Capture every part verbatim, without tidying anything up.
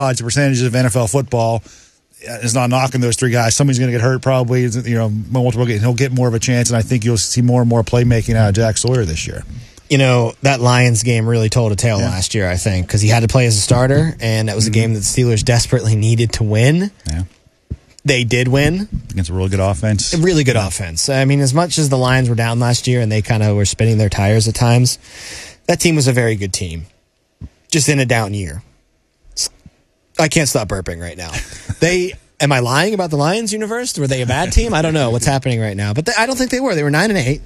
odds, the percentages of N F L football is not knocking those three guys. Somebody's going to get hurt probably. You know, multiple. He'll get more of a chance, and I think you'll see more and more playmaking out of Jack Sawyer this year. You know, that Lions game really told a tale yeah. last year, I think, because he had to play as a starter, and that was mm-hmm. a game that the Steelers desperately needed to win. Yeah. They did win. Against a really good offense. A really good offense. I mean, as much as the Lions were down last year and they kind of were spinning their tires at times, that team was a very good team. Just in a down year. I can't stop burping right now. They... Am I lying about the Lions universe? Were they a bad team? I don't know what's happening right now. But they, I don't think they were. They were nine and eight.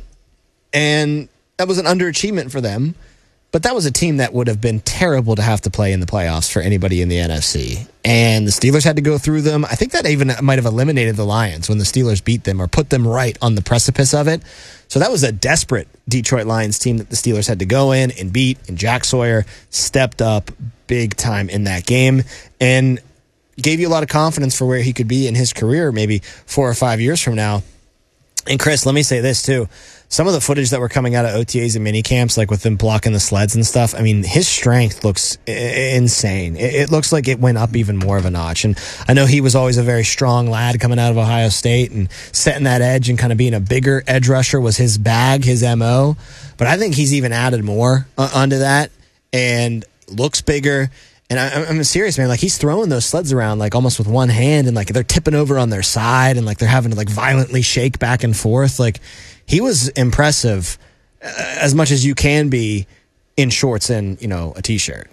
And that was an underachievement for them. But that was a team that would have been terrible to have to play in the playoffs for anybody in the N F C. And the Steelers had to go through them. I think that even might have eliminated the Lions when the Steelers beat them or put them right on the precipice of it. So that was a desperate Detroit Lions team that the Steelers had to go in and beat. And Jack Sawyer stepped up big time in that game. And gave you a lot of confidence for where he could be in his career maybe four or five years from now. And Chris, let me say this too. Some of the footage that were coming out of O T As and mini camps, like with them blocking the sleds and stuff, I mean, his strength looks insane. It looks like it went up even more of a notch. And I know he was always a very strong lad coming out of Ohio State, and setting that edge and kind of being a bigger edge rusher was his bag, his M O. But I think he's even added more onto that and looks bigger. And I, I'm serious, man. Like, he's throwing those sleds around like almost with one hand, and like they're tipping over on their side, and like they're having to like violently shake back and forth. Like, he was impressive uh, as much as you can be in shorts and, you know, a t-shirt.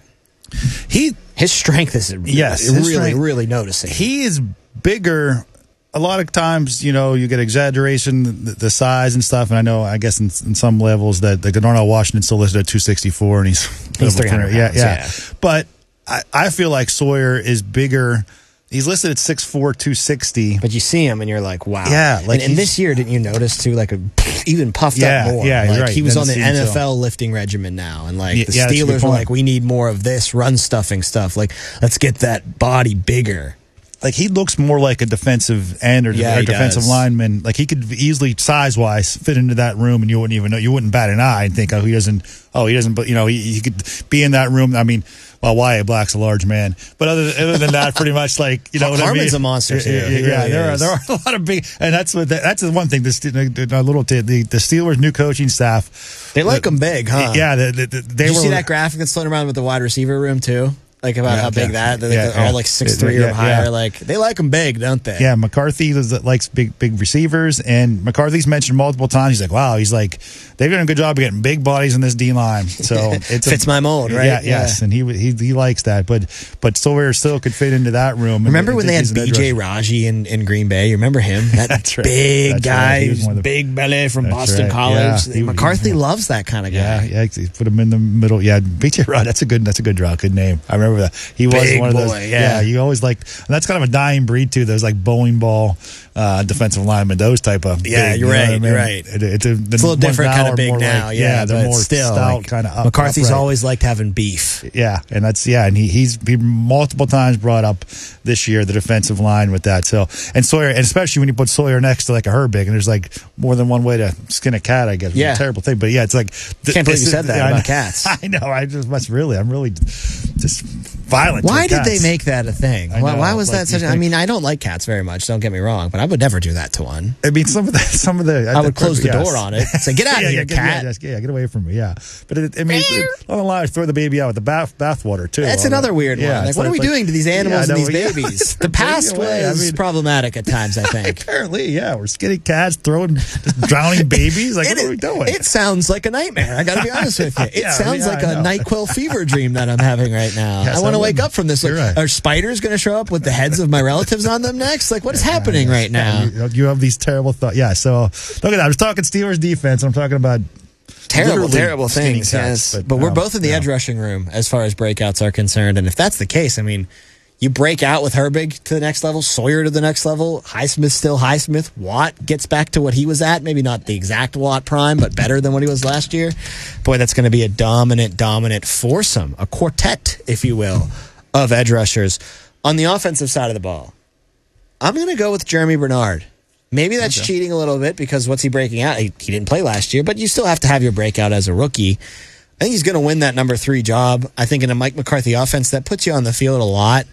He his strength is yes, really, strength, really noticing. He is bigger. A lot of times, you know, you get exaggeration, the, the size and stuff. And I know, I guess, in, in some levels that like Darnell Washington still listed at two sixty-four, and he's he's three hundred yeah, pounds, yeah, yeah. But I, I feel like Sawyer is bigger. He's listed at six four, two sixty. But you see him and you're like, wow. Yeah. Like and, and this year, didn't you notice, too, like a, even puffed yeah, up more? Yeah, like, right. He was on the N F L so. lifting regimen now. And like yeah, the yeah, Steelers were like, we need more of this run stuffing stuff. Like, let's get that body bigger. Like, he looks more like a defensive end or, yeah, or defensive does. lineman. Like, he could easily, size-wise, fit into that room, and you wouldn't even know. You wouldn't bat an eye and think, oh, he doesn't, oh, he doesn't, but, you know, he, he could be in that room. I mean, well, Wyatt Black's a large man. But other than, other than that, pretty much, like, you know what I mean? Harmon's a monster, too. Yeah, yeah, yeah there, are, there are a lot of big, and that's what, that's the one thing, this, the, little, the, the Steelers' new coaching staff. They like them big, huh? Yeah. The, the, the, they Did you were, see that graphic that's floating around with the wide receiver room, too? Like, about yeah, how big yeah, that, they're, yeah, they're all yeah. like six three yeah, or higher. Yeah. Like, they like them big, don't they? Yeah, McCarthy is, that likes big big receivers, and McCarthy's mentioned multiple times. He's like, wow, he's like, they've done a good job of getting big bodies in this D line. So it fits a, my mold, right? Yeah, yeah, yes, and he he he likes that. But but Sawyer still could fit into that room. Remember and, when they had B J Raji in, in Green Bay? You remember him? That That's right. big That's guy, right. He was one of the, big belly from That's Boston right. College. Yeah. He, McCarthy he, loves that kind of guy. Yeah, yeah, he put him in the middle. Yeah, B J Raji. That's a good. That's a good draw. Good name. I remember that. He was big one of those. boy, yeah. Yeah, you always like. And that's kind of a dying breed too. Those like bowling ball uh, defensive linemen. Those type of. Yeah, big, you're you know right. I mean? You're right. It, it, it, it's a little different kind of big now. Like, yeah, yeah, they're more still stout, like, kind of up. McCarthy's upright. always liked having beef. Yeah, and that's yeah, and he he's he multiple times brought up this year the defensive line with that. So and Sawyer, and especially when you put Sawyer next to like a Herbig, and there's like more than one way to skin a cat. I guess it's yeah. a terrible thing, but yeah, it's like th- can't believe you said that yeah, about cats. I know. I just must really. I'm really just violent. Why did cats. they make that a thing? I Why, know, why was like, that such? think, I mean, I don't like cats very much. Don't get me wrong, but I would never do that to one. I mean, some of the some of the I, I would close the yes. door on it. Say, get out yeah, of yeah, here, get, cat. Yeah, just, yeah, get away from me. Yeah, but it, I mean, it, on the line, throw the baby out with the bath bathwater too. That's another that. weird yeah, one. Like, what like, are we like, doing to these animals yeah, and these no, babies? Yeah. The past away. was I mean, problematic at times, I think. Apparently, yeah, we're skinny cats throwing, just drowning babies. Like, it, what are we doing? It sounds like a nightmare. I got to be honest with you. It yeah, sounds I mean, like a NyQuil fever dream that I'm having right now. Yes, I want to I wake up from this. Like, right. Are spiders going to show up with the heads of my relatives on them next? Like, what is happening yeah, right now? You, you have these terrible thoughts. Yeah, so look at that. I was talking Steelers defense. I'm talking about terrible, terrible things. Cats, yes, but, but we're um, both in the yeah. edge rushing room as far as breakouts are concerned. And if that's the case, I mean, you break out with Herbig to the next level, Sawyer to the next level, Highsmith still Highsmith, Watt gets back to what he was at, maybe not the exact Watt prime, but better than what he was last year. Boy, that's going to be a dominant, dominant foursome, a quartet, if you will, of edge rushers. On the offensive side of the ball, I'm going to go with Jeremy Bernard. Maybe that's okay. cheating a little bit because what's he breaking out? He, he didn't play last year, but you still have to have your breakout as a rookie. I think he's going to win that number three job. I think in a Mike McCarthy offense, that puts you on the field a lot.